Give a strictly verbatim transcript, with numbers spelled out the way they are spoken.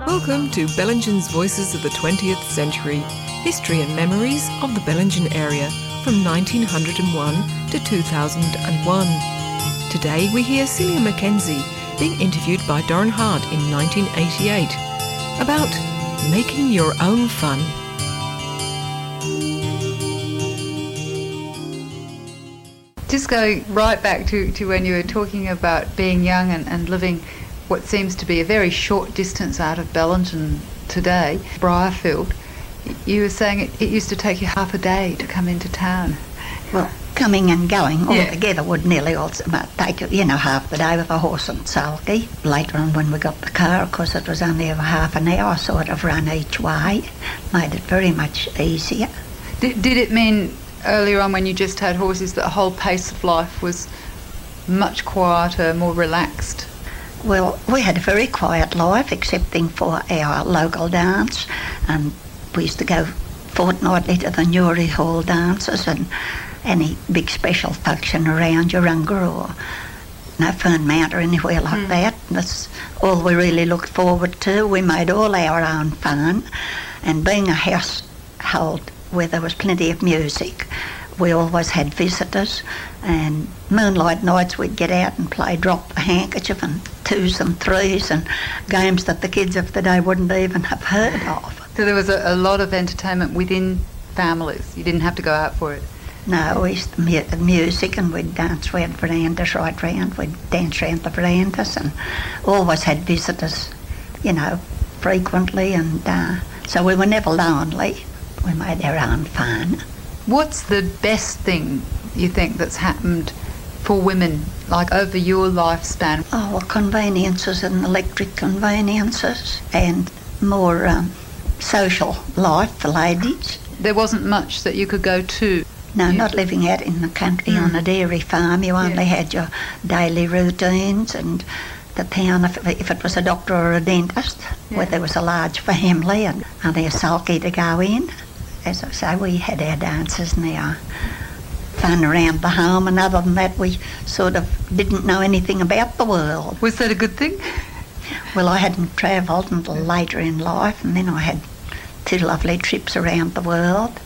Welcome to Bellingen's Voices of the twentieth Century, history and memories of the Bellingen area from nineteen oh one to two thousand one. Today we hear Celia Mackenzie being interviewed by Doran Hart in nineteen eighty-eight about making your own fun. Just going right back to, to when you were talking about being young and, and living what seems to be a very short distance out of Bellingen today, Briarfield, you were saying it, it used to take you half a day to come into town. Well, coming and going Yeah. altogether would nearly also about take, you know, half the day with a horse and sulky. Later on when we got the car, of course it was only a half an hour sort of run each way. Made it very much easier. Did, did it mean earlier on when you just had horses that the whole pace of life was much quieter, more relaxed? Well, we had a very quiet life excepting for our local dance, and we used to go fortnightly to the Newry Hall dances and any big special function around Urunga or no Fernmount or anywhere like Mm. that. That's all we really looked forward to. We made all our own fun, and being a household where there was plenty of music, we always had visitors, and moonlight nights we'd get out and play drop the handkerchief and twos and threes and games that the kids of the day wouldn't even have heard of. So there was a, a lot of entertainment within families. You didn't have to go out for it. No, we used to mu- the music, and we'd dance round verandas right round. We'd dance round the verandas and always had visitors, you know, frequently, and uh, so we were never lonely. We made our own fun. What's the best thing you think that's happened for women, like over your lifespan? Oh, well, conveniences and electric conveniences and more um, social life for ladies. There wasn't much that you could go to. No, Yeah. not living out in the country Mm. on a dairy farm. You only Yeah. had your daily routines, and the town, if, if it was a doctor or a dentist, Yeah. where there was a large family and only a sulky to go in. As I say, we had our dances and our fun around the home, and other than that we sort of didn't know anything about the world. Was that a good thing? Well, I hadn't travelled until later in life, and then I had two lovely trips around the world.